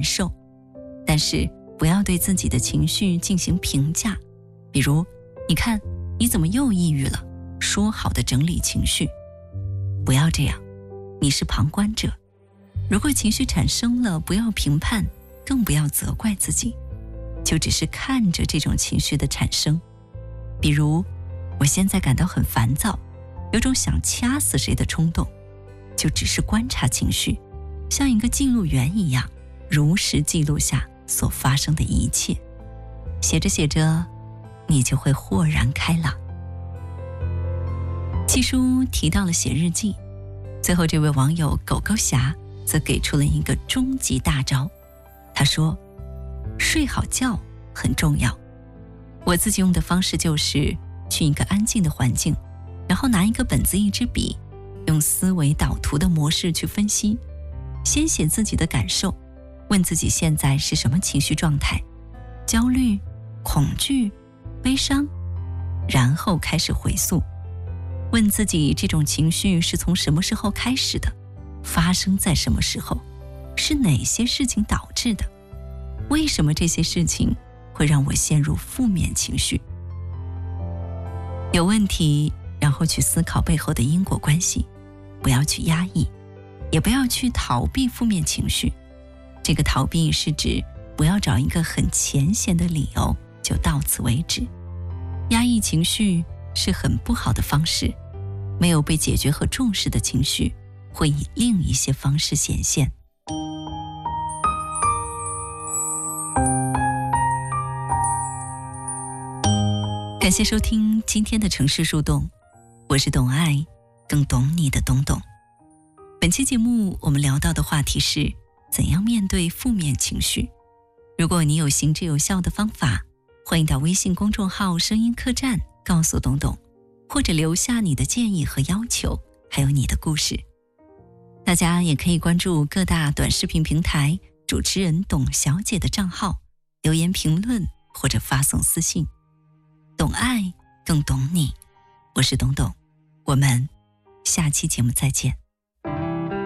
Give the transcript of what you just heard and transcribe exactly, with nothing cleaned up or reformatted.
难受，但是不要对自己的情绪进行评价，比如你看你怎么又抑郁了，说好的整理情绪。不要这样，你是旁观者，如果情绪产生了，不要评判，更不要责怪自己，就只是看着这种情绪的产生。比如我现在感到很烦躁，有种想掐死谁的冲动，就只是观察情绪，像一个记录员一样，如实记录下所发生的一切。写着写着，你就会豁然开朗。七叔提到了写日记，最后这位网友狗狗侠则给出了一个终极大招。他说，睡好觉很重要。我自己用的方式就是去一个安静的环境，然后拿一个本子一支笔，用思维导图的模式去分析，先写自己的感受，问自己现在是什么情绪状态，焦虑、恐惧、悲伤，然后开始回溯，问自己这种情绪是从什么时候开始的，发生在什么时候，是哪些事情导致的，为什么这些事情会让我陷入负面情绪。有问题，然后去思考背后的因果关系，不要去压抑，也不要去逃避负面情绪。这个逃避是指不要找一个很浅显的理由就到此为止。压抑情绪是很不好的方式，没有被解决和重视的情绪会以另一些方式显现。感谢收听今天的城市树洞，我是懂爱，更懂你的懂懂。本期节目我们聊到的话题是怎样面对负面情绪。如果你有行之有效的方法，欢迎到微信公众号声音客栈告诉懂懂，或者留下你的建议和要求，还有你的故事。大家也可以关注各大短视频平台主持人董小姐的账号，留言评论或者发送私信。懂爱更懂你，我是懂懂，我们下期节目再见。